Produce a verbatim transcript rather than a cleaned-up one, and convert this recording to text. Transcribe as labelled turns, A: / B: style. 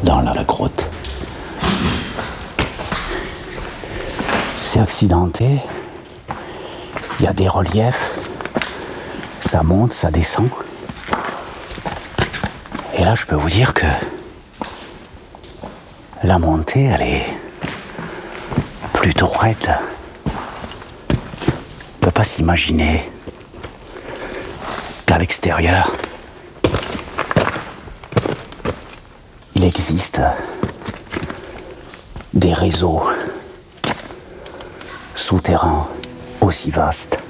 A: dans la grotte. C'est accidenté, il y a des reliefs, ça monte, ça descend. Et là, je peux vous dire que la montée, elle est plutôt raide. On ne peut pas s'imaginer qu'à l'extérieur, il existe des réseaux souterrains aussi vastes